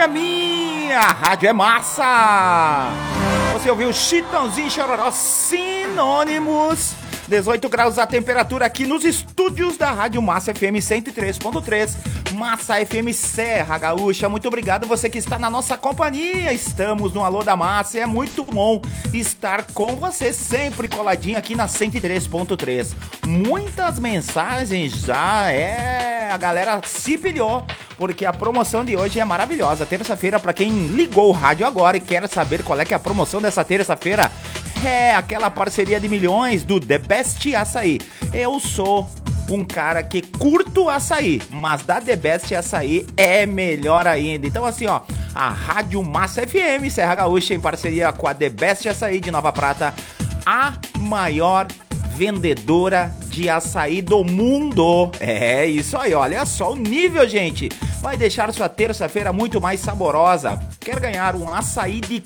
é minha, a rádio é massa. Você ouviu Chitãozinho e Chororó, Sinônimos. 18 graus a temperatura aqui nos estúdios da Rádio Massa FM 103.3, Massa FM Serra Gaúcha. Muito obrigado você que está na nossa companhia. Estamos no Alô da Massa e é muito bom estar com você sempre coladinho aqui na 103.3. Muitas mensagens já, a galera se pilhou, porque a promoção de hoje é maravilhosa. Terça-feira, para quem ligou o rádio agora e quer saber qual é que é a promoção dessa terça-feira, é aquela parceria de milhões do The Best Açaí. Eu sou um cara que curto açaí, mas da The Best Açaí é melhor ainda. Então assim, ó, a Rádio Massa FM Serra Gaúcha, em parceria com a The Best Açaí de Nova Prata, a maior vendedora de açaí do mundo. É isso aí, olha só o nível, gente. Vai deixar sua terça-feira muito mais saborosa. Quer ganhar um açaí de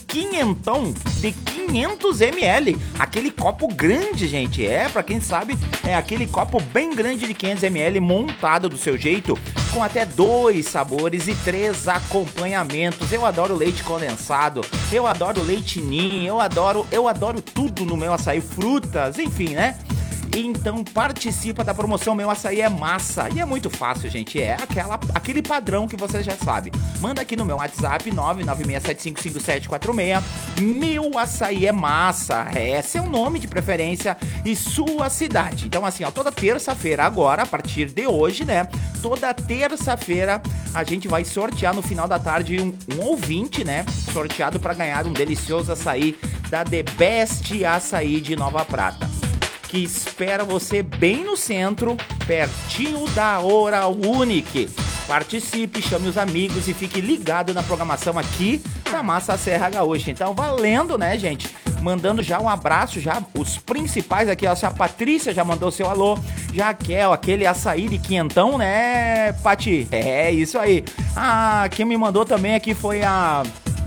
500 ml? Aquele copo grande, gente. Pra quem sabe, é aquele copo bem grande de 500 ml montado do seu jeito, com até 2 sabores e 3 acompanhamentos. Eu adoro leite condensado, eu adoro leite ninho, eu adoro tudo no meu açaí, frutas, enfim, né? Então participa da promoção Meu Açaí é Massa. E é muito fácil, gente. É aquele padrão que você já sabe. Manda aqui no meu WhatsApp 996755746. Meu Açaí é Massa. É seu nome de preferência e sua cidade. Então assim, ó, toda terça-feira agora, a partir de hoje, né? Toda terça-feira a gente vai sortear no final da tarde um ouvinte, né? Sorteado para ganhar um delicioso açaí da The Best Açaí de Nova Prata, que espera você bem no centro, pertinho da Oral Unique. Participe, chame os amigos e fique ligado na programação aqui da Massa Serra Gaúcha. Então, valendo, né, gente? Mandando já um abraço, já os principais aqui, ó, a Patrícia já mandou seu alô, já quer aquele açaí de quinhentão, né, Pati? É, isso aí. Ah, quem me mandou também aqui foi a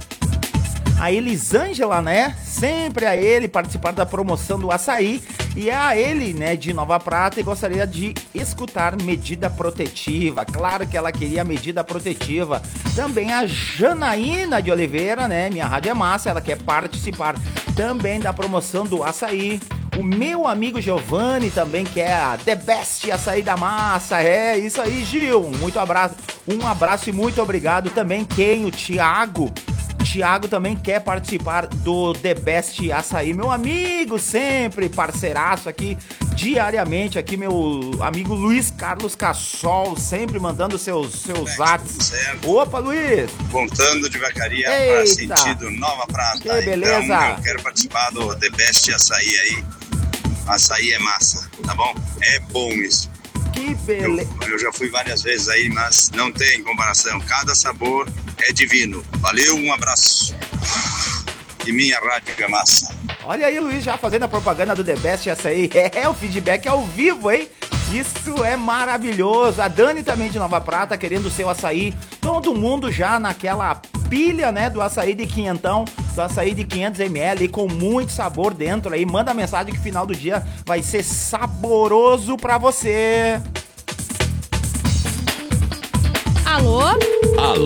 Elisângela, né? Sempre a ele participar da promoção do açaí. E a ele, né, de Nova Prata, e gostaria de escutar medida protetiva. Claro que ela queria medida protetiva. Também a Janaína de Oliveira, né? Minha rádio é massa, ela quer participar também da promoção do açaí. O meu amigo Giovanni também quer a The Best Açaí da Massa. É isso aí, Gil. Muito abraço. Um abraço e muito obrigado também. Quem? O Thiago também quer participar do The Best Açaí. Meu amigo, sempre parceiraço aqui, diariamente aqui, meu amigo Luiz Carlos Cassol, sempre mandando seus atos. Opa, Luiz! Voltando de Vacaria para sentido Nova Prata. Que beleza! Então, eu quero participar do The Best Açaí aí. Açaí é massa, tá bom? É bom isso. Que beleza! Eu já fui várias vezes aí, mas não tem comparação. Cada sabor é divino. Valeu, um abraço. E minha rádio é massa. Olha aí, Luiz, já fazendo a propaganda do The Best Açaí. O feedback ao vivo, hein? Isso é maravilhoso. A Dani também de Nova Prata querendo o seu açaí. Todo mundo já naquela pilha, né, do açaí de quinhentão, do açaí de 500 ml com muito sabor dentro aí. Manda mensagem que final do dia vai ser saboroso pra você. Alô?